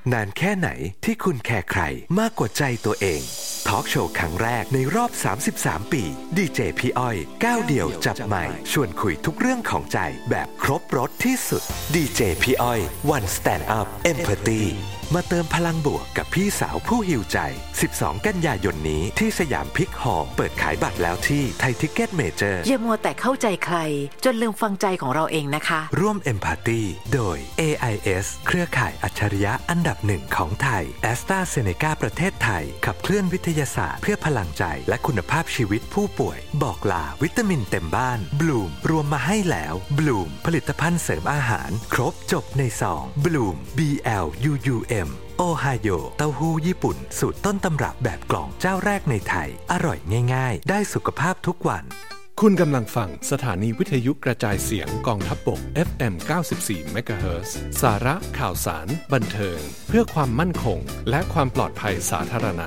นานแค่ไหนที่คุณแคร์ใครมากกว่าใจตัวเองทอล์กโชว์ครั้งแรกในรอบ33ปีดีเจพี่อ้อยก้าวเดี่ยวจับไมค์ชวนคุยทุกเรื่องของใจแบบครบรสที่สุดดีเจพี่อ้อย One Stand Up Empathy มาเติมพลังบวกกับพี่สาวผู้หิวใจ12กันยายนนี้ที่สยามพิกฮอลล์เปิดขายบัตรแล้วที่ไทยทิกเก็ตเมเจอร์อย่ามัวแต่เข้าใจใครจนลืมฟังใจของเราเองนะคะร่วม Empathy โดย AIS เครือข่ายอัจฉริยะอันดับหนึ่งของไทย AstraZeneca ประเทศไทยขับเคลื่อนวิทยาศาสตร์เพื่อพลังใจและคุณภาพชีวิตผู้ป่วยบอกลาวิตามินเต็มบ้านบลูมรวมมาให้แล้วบลูมผลิตภัณฑ์เสริมอาหารครบจบในซองบลูม BLUUM โอไฮโอเต้าหู้ญี่ปุ่นสูตรต้นตำรับแบบกล่องเจ้าแรกในไทยอร่อยง่ายๆได้สุขภาพทุกวันคุณกำลังฟังสถานีวิทยุกระจายเสียงกองทัพบก FM 94 MHz สาระข่าวสารบันเทิงเพื่อความมั่นคงและความปลอดภัยสาธารณะ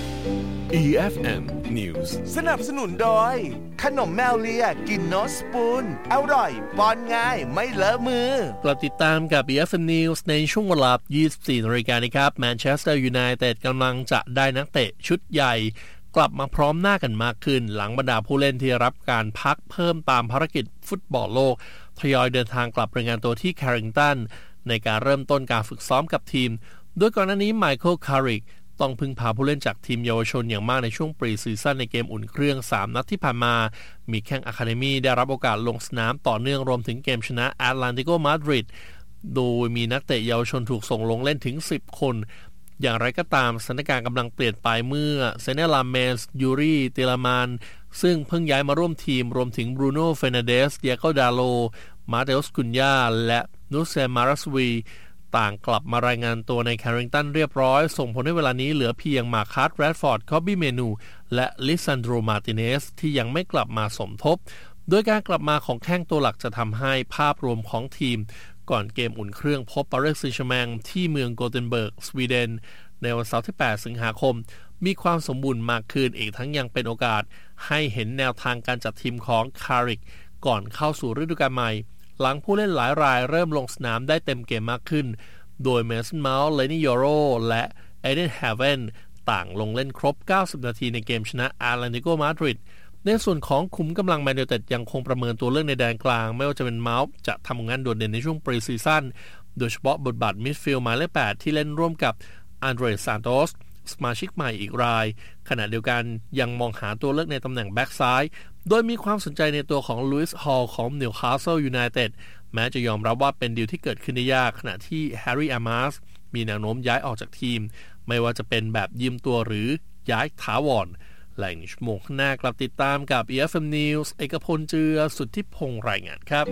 EFM News สนับสนุนโดยขนมแมวเลียกินโนสปูนอร่อยป้อนง่ายไม่เลอะมือกลับติดตามกับ EFM News ในช่วงเวลา 24 น.นะครับแมนเชสเตอร์ยูไนเต็ดกำลังจะได้นักเตะชุดใหญ่กลับมาพร้อมหน้ากันมากขึ้นหลังบรรดาผู้เล่นที่รับการพักเพิ่มตามภารกิจฟุตบอลโลกทยอยเดินทางกลับรายงานตัวที่แคริงตันในการเริ่มต้นการฝึกซ้อมกับทีมโดยก่อนหน้านี้ไมเคิลคาริกต้องพึ่งพาผู้เล่นจากทีมเยาวชนอย่างมากในช่วงปรีซีซั่นในเกมอุ่นเครื่อง3นัดที่ผ่านมามีแข้งอะคาเดมี่ได้รับโอกาสลงสนามต่อเนื่องรวมถึงเกมชนะแอตแลนติโกมาดริดโดยมีนักเตะเยาวชนถูกส่งลงเล่นถึง10คนอย่างไรก็ตามสถานการณ์กำลังเปลี่ยนไปเมื่อเซเนลาเมสยูรีเตลามานซึ่งเพิ่งย้ายมาร่วมทีมรวมถึงบรูโน่เฟร์นันเดสเดียโกดาโลมาเตอุสกุนยาและนูเซมารัสวีต่างกลับมารายงานตัวในแคริงตันเรียบร้อยส่งผลให้เวลานี้เหลือเพียงมาคัสแรดฟอร์ดคอบบี้เมนูและลิซันโดรมาติเนสที่ยังไม่กลับมาสมทบโดยการกลับมาของแข้งตัวหลักจะทำให้ภาพรวมของทีมก่อนเกมอุ่นเครื่องพบปารีสแซงต์แชร์แมงที่เมืองโกเทนเบิร์กสวีเดนในวันเสาร์ที่8สิงหาคมมีความสมบูรณ์มากขึ้นอีกทั้งยังเป็นโอกาสให้เห็นแนวทางการจัดทีมของคาริกก่อนเข้าสู่ฤดูกาลใหม่หลังผู้เล่นหลายรายเริ่มลงสนามได้เต็มเกมมากขึ้นโดยเมสันเมาท์เลนี่ยอโรและเอเดนแฮเวนต่างลงเล่นครบ90นาทีในเกมชนะแอตแลนติโกมาดริดในส่วนของขุมกำลังแมนยูไนเต็ดยังคงประเมินตัวเลือกในแดนกลางไม่ว่าจะเป็นเมาท์จะทำงานโดดเด่นในช่วงปรีซีซั่นโดยเฉพาะบทบาทมิดฟิลด์หมายเลข8ที่เล่นร่วมกับอันเดรซานโตสสมาชิกใหม่อีกรายขณะเดียวกันยังมองหาตัวเลือกในตำแหน่งแบ็กซ้ายโดยมีความสนใจในตัวของลุยส์ฮอลล์ของนิวคาสเซิลยูไนเต็ดแม้จะยอมรับว่าเป็นดีลที่เกิดขึ้นได้ยากขณะที่แฮร์รี่อามาสมีแนวโน้มย้ายออกจากทีมไม่ว่าจะเป็นแบบยืมตัวหรือย้ายถาวรและอีก1ชั่วโมงข้างหน้ากลับติดตามกับ EFM News เอกพลเจือสุทธิพงษ์รายงานครับ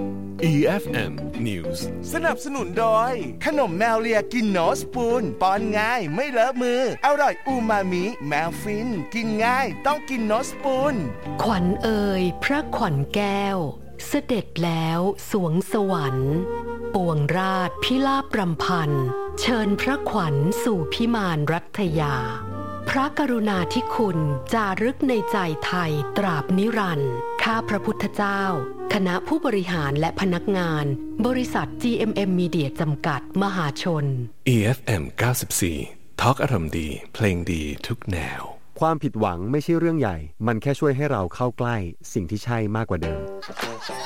EFM News สนับสนุนโดยขนมแมวเลียกินโนสปูนป้อนง่ายไม่เลอะมืออร่อยอูมามิแมวฟินกินง่ายต้องกินโนสปูนขวัญเอ่ยพระขวัญแก้วเสด็จแล้วสวงสวรรค์ปวงราชพิราบรำพันเชิญพระขวัญสู่พิมานรัตยาพระกรุณาธิคุณจารึกในใจไทยตราบนิรันดร์ข้าพระพุทธเจ้าคณะผู้บริหารและพนักงานบริษัท GMM Media จำกัดมหาชน EFM 94 ทอล์กอารมณ์ดีเพลงดีทุกแนวความผิดหวังไม่ใช่เรื่องใหญ่มันแค่ช่วยให้เราเข้าใกล้สิ่งที่ใช่มากกว่าเดิม